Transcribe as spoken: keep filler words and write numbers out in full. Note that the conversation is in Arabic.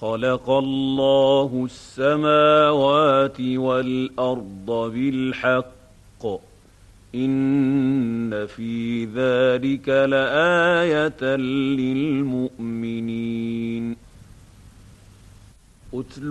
خلق الله السماوات والأرض بالحق إن في ذلك لآية للمؤمنين.